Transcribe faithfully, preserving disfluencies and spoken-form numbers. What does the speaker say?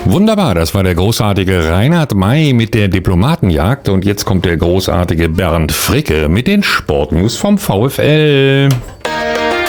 Wunderbar, das war der großartige Reinhard May mit der Diplomatenjagd und jetzt kommt der großartige Bernd Fricke mit den Sportnews vom VfL.